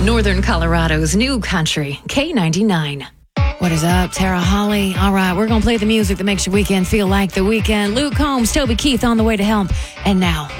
Northern Colorado's new country, K99. What is up, Tara Holly? All right, we're going to play the music that makes your weekend feel like the weekend. Luke Combs, Toby Keith on the way to help. And now,